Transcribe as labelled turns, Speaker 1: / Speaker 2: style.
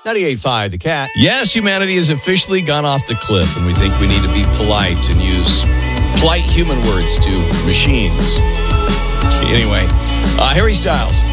Speaker 1: 98.5 The Cat.
Speaker 2: Yes, humanity has officially gone off the cliff, and we think we need to be polite and use polite human words to machines. Anyway, Harry Styles.